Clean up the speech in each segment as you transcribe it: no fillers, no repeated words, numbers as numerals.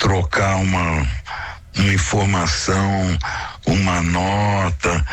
trocar uma informação, uma nota,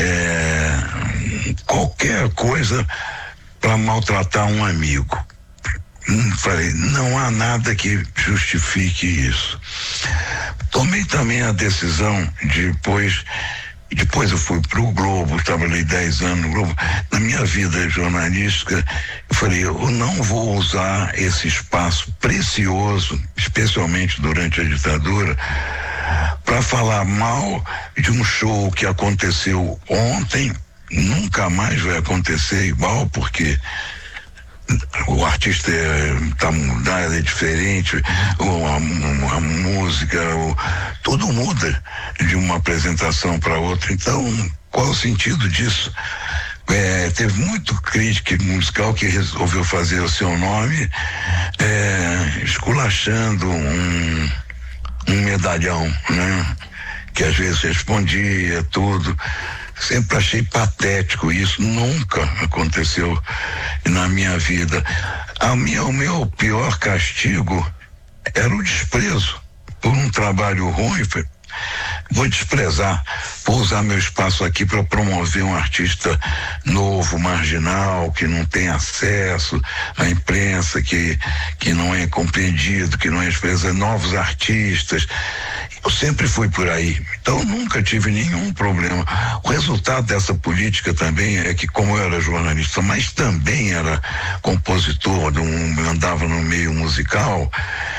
qualquer coisa para maltratar um amigo. Falei, não há nada que justifique isso. Tomei também a decisão depois eu fui para o Globo, trabalhei 10 anos no Globo. Na minha vida jornalística, eu falei, eu não vou usar esse espaço precioso, especialmente durante a ditadura, para falar mal de um show que aconteceu ontem, nunca mais vai acontecer igual, porque o artista está mudado, é diferente, a música, tudo muda de uma apresentação para outra. Então, qual o sentido disso? Teve muito crítica musical que resolveu fazer o seu nome esculachando um medalhão, né? Que às vezes respondia tudo. Sempre achei patético isso, nunca aconteceu na minha vida. O meu pior castigo era o desprezo por um trabalho ruim. Vou desprezar, vou usar meu espaço aqui para promover um artista novo, marginal, que não tem acesso à imprensa, que não é compreendido, que não é expressa, novos artistas. Eu sempre fui por aí, então nunca tive nenhum problema. O resultado dessa política também é que, como eu era jornalista, mas também era compositor, andava no meio musical,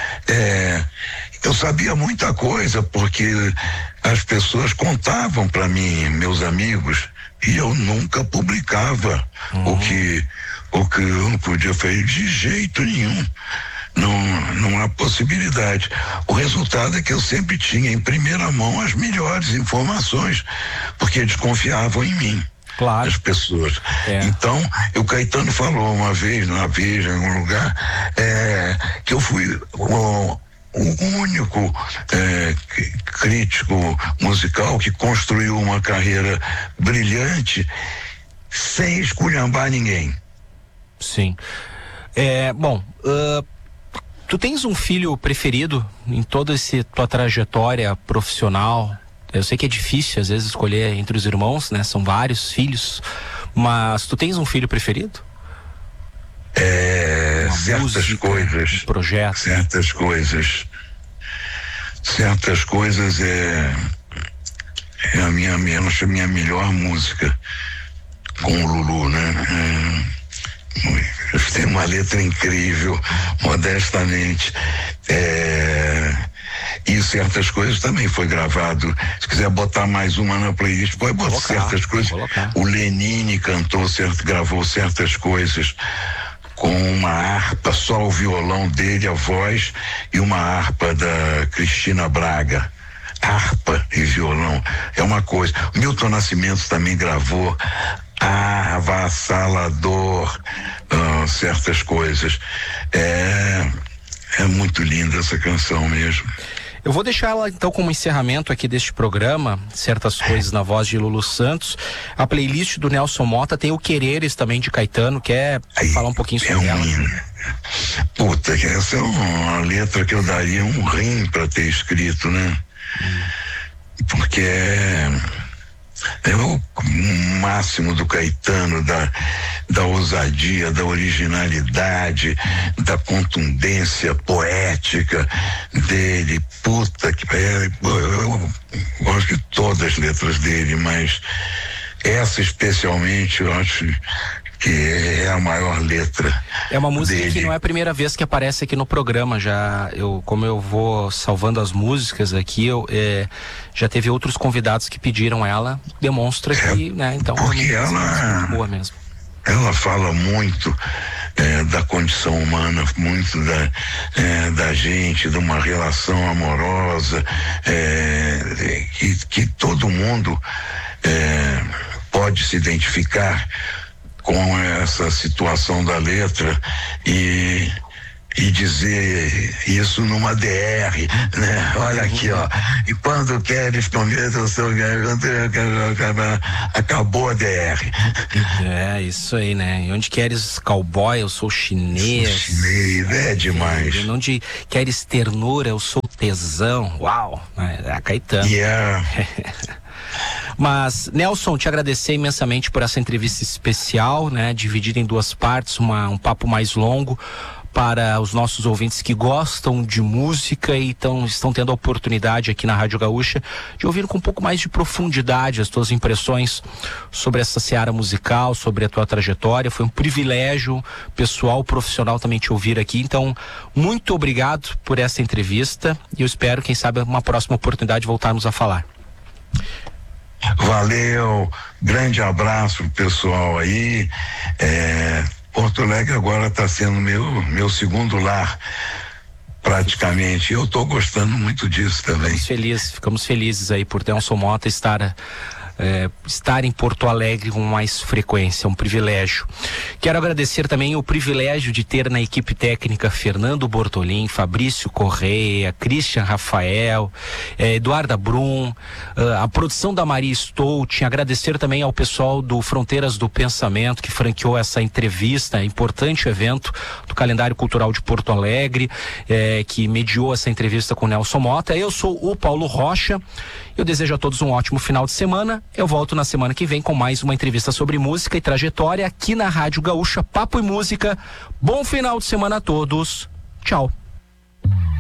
eu sabia muita coisa, porque as pessoas contavam para mim, meus amigos, e eu nunca publicava o que eu não podia fazer de jeito nenhum. Não há possibilidade. O resultado é que eu sempre tinha em primeira mão as melhores informações, porque desconfiavam em mim. Claro. As pessoas. Então, o Caetano falou uma vez, na Veja, em algum lugar, que eu fui o único crítico musical que construiu uma carreira brilhante sem esculhambar ninguém. Sim. Tu tens um filho preferido em toda essa tua trajetória profissional? Eu sei que é difícil às vezes escolher entre os irmãos, né? São vários filhos, mas tu tens um filho preferido? Certas música, coisas. Um projeto. Certas coisas é a minha melhor música com o Lulu, né? Tem uma letra incrível, modestamente. E certas coisas também foi gravado. Se quiser botar mais uma na playlist, pode botar certas coisas. O Lenine gravou certas coisas com uma harpa, só o violão dele, a voz, e uma harpa da Cristina Braga. Harpa e violão é uma coisa. O Milton Nascimento também gravou avassalador, certas coisas. É muito linda essa canção mesmo. Eu vou deixar ela então como encerramento aqui deste programa, certas coisas na voz de Lulu Santos. A playlist do Nelson Motta tem o Quereres também de Caetano. Quer falar um pouquinho sobre ela? Puta, essa é uma letra que eu daria um rim pra ter escrito, né? Porque é o máximo do Caetano, da ousadia, da originalidade, da contundência poética dele. Puta que eu gosto de todas as letras dele, mas essa especialmente eu acho que é a maior letra. É uma música dele. Que não é a primeira vez que aparece aqui no programa. Como eu vou salvando as músicas aqui, já teve outros convidados que pediram ela. Demonstra que, né? Então, porque ela boa mesmo. Ela fala muito da condição humana, muito da gente, de uma relação amorosa, que todo mundo pode se identificar com essa situação da letra e dizer isso numa DR, né? Olha aqui, ó. E quando queres comer o seu acabou a DR. É isso aí, né? E onde queres cowboy, eu sou chinês. Chinês, é demais. E onde queres ternura, eu sou tesão, uau, é a Caetano. Yeah. Mas, Nelson, te agradecer imensamente por essa entrevista especial, né? Dividida em duas partes, um papo mais longo para os nossos ouvintes que gostam de música e estão tendo a oportunidade aqui na Rádio Gaúcha de ouvir com um pouco mais de profundidade as tuas impressões sobre essa seara musical, sobre a tua trajetória. Foi um privilégio pessoal, profissional também te ouvir aqui. Então, muito obrigado por essa entrevista e eu espero, quem sabe, uma próxima oportunidade voltarmos a falar. Valeu, grande abraço pro pessoal aí. Porto Alegre agora está sendo meu segundo lar, praticamente. Eu estou gostando muito disso também. Ficamos felizes aí por Nelson Motta estar em Porto Alegre com mais frequência, é um privilégio. Quero agradecer também o privilégio de ter na equipe técnica Fernando Bortolin, Fabrício Correia, Christian Rafael, Eduarda Brum, a produção da Maria Stout. Agradecer também ao pessoal do Fronteiras do Pensamento que franqueou essa entrevista, importante evento do calendário cultural de Porto Alegre, que mediou essa entrevista com Nelson Motta. Eu sou o Paulo Rocha. Eu desejo a todos um ótimo final de semana. Eu volto na semana que vem com mais uma entrevista sobre música e trajetória aqui na Rádio Gaúcha, Papo e Música. Bom final de semana a todos. Tchau.